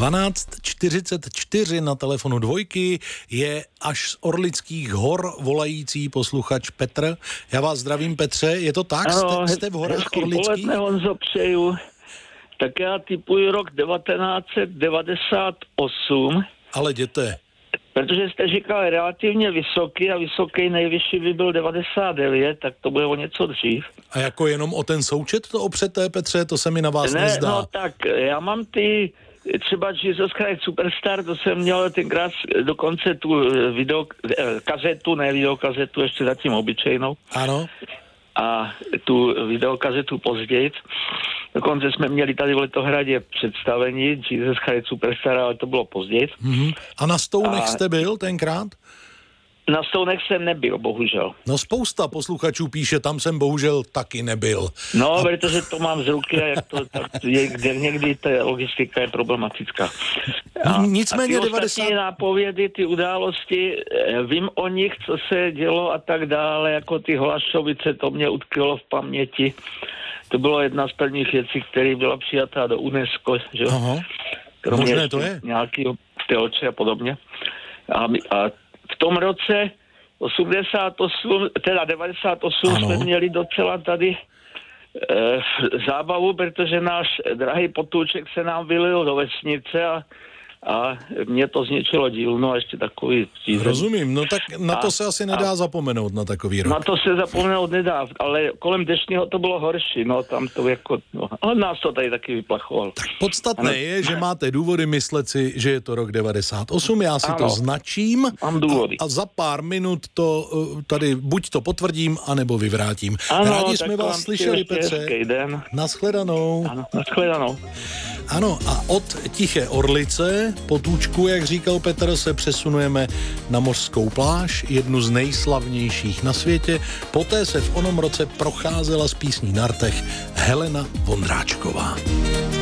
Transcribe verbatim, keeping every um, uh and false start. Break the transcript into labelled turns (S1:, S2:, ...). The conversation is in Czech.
S1: dvanáct čtyřicet čtyři na telefonu dvojky je až z Orlických hor volající posluchač Petr. Já vás zdravím, Petře, je to tak?
S2: Ano,
S1: jste, jste v horách
S2: hezký
S1: Orlických?
S2: poledne, Honzo, přeju. Tak já tipuji rok devatenáct set devadesát osm.
S1: Ale jděte.
S2: Protože jste říkal relativně vysoký a vysoký nejvyšší by byl devadesát devět, tak to bude o něco dřív.
S1: A jako jenom o ten součet to opřete, Petře, to se mi na vás
S2: ne,
S1: nezdá.
S2: No tak, já mám ty, třeba Jesus Christ Superstar, to jsem měl tenkrát dokonce tu video, kazetu, ne videokazetu, ještě zatím obyčejnou.
S1: Ano.
S2: A tu videokazetu později. Dokonce jsme měli tady v Letohradě představení Jesus Christ Superstar, ale to bylo později.
S1: Mm-hmm. A na Stounech
S2: A...
S1: jste byl tenkrát?
S2: Na Stounech jsem nebyl, bohužel.
S1: No spousta posluchačů píše, tam jsem bohužel taky nebyl.
S2: No,
S1: a...
S2: protože to mám z ruky a jak to, tak je, kde někdy ta logistika je problematická. A,
S1: Nicméně
S2: a ty
S1: devadesát...
S2: ostatní nápovědy, ty události, vím o nich, co se dělo a tak dále, jako ty Hlašovice, to mě utkvělo v paměti. To bylo jedna z prvních věcí, která byla přijatá do UNESCO, že?
S1: Aha.
S2: Kromě
S1: Možné to je.
S2: Nějaký Teoče a podobně. A, a v tom roce osmdesát osm, teda devadesát osm ano. Jsme měli docela tady e, zábavu, protože náš drahý potůček se nám vylil do vesnice a, a mě to zničilo dílnu a ještě takový přízeň.
S1: Rozumím, no tak na to
S2: a,
S1: se asi nedá
S2: a,
S1: zapomenout na takový rok.
S2: Na to se zapomenout nedá, ale kolem dnešního to bylo horší, no tam to jako, no, ale nás to tady taky vyplachovalo.
S1: Tak podstatné ano. je, že máte důvody myslet si, že je to rok devadesát osm, já si ano. to značím
S2: Mám důvody.
S1: A, a za pár minut to tady buď to potvrdím, anebo vyvrátím.
S2: Ano,
S1: Rádi jsme vás slyšeli, Petře. Naschledanou.
S2: Ano, naschledanou.
S1: Ano, a od Tiché Orlice, potůčku, jak říkal Petr, se přesunujeme na mořskou pláž, jednu z nejslavnějších na světě. Poté se v onom roce procházela s písní na rtech Helena Vondráčková.